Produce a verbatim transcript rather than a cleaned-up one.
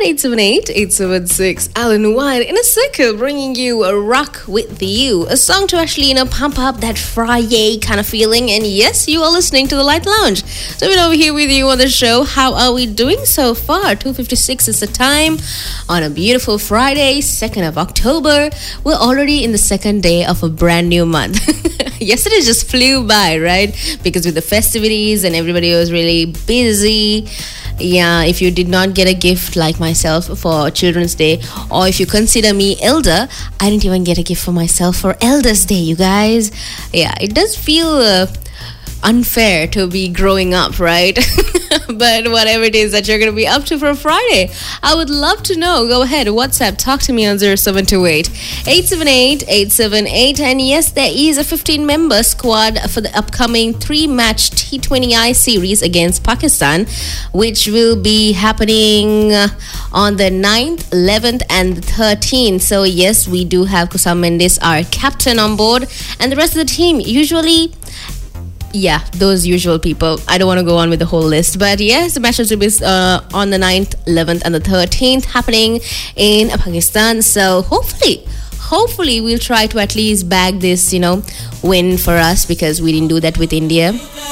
eight seven eight, eight seven six. Alan White in a circle bringing you a rock with you. A song to actually, you know, pump up that Friday kind of feeling. And yes, you are listening to The Light Lounge. So we're over here with you on the show. How are we doing so far? two fifty-six is the time on a beautiful Friday, second of October. We're already in the second day of a brand new month. Yesterday just flew by, right? Because with the festivities and everybody was really busy. Yeah, if you did not get a gift like myself for Children's Day, or if you consider me elder, I didn't even get a gift for myself for Elders Day, you guys. Yeah, it does feel uh, unfair to be growing up, right? But whatever it is that you're going to be up to for Friday, I would love to know. Go ahead, WhatsApp, talk to me on zero seven two eight, eight seven eight, eight seven eight. And yes, there is a fifteen-member squad for the upcoming three-match T twenty I series against Pakistan, which will be happening on the ninth, eleventh and the thirteenth. So yes, we do have Kusam Mendes, our captain, on board, and the rest of the team usually... Yeah, those usual people. I don't want to go on with the whole list. But yes, the matches will be uh, on the ninth, eleventh and the thirteenth happening in Pakistan. So hopefully, hopefully we'll try to at least bag this, you know, win for us, because we didn't do that with India.